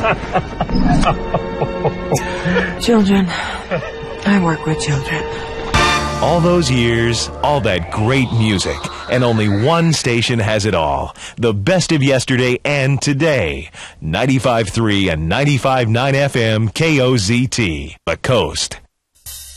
Children. I work with children. All those years, all that great music, and only one station has it all. The best of yesterday and today. 95.3 and 95.9 FM KOZT, The Coast.